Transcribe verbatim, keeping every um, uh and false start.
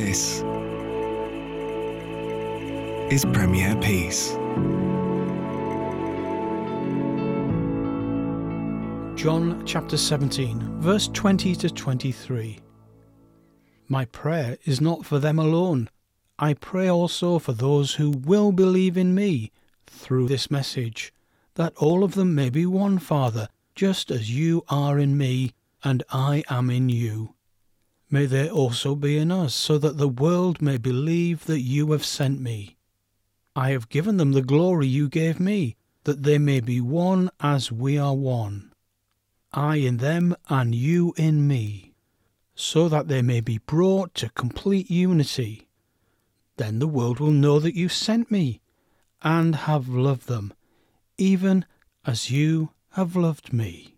This is Premier Peace. John chapter seventeen, verse twenty to twenty-three. My prayer is not for them alone. I pray also for those who will believe in me through this message, that all of them may be one, Father, just as you are in me and I am in you. May they also be in us, so that the world may believe that you have sent me. I have given them the glory you gave me, that they may be one as we are one. I in them and you in me, so that they may be brought to complete unity. Then the world will know that you sent me and have loved them, even as you have loved me.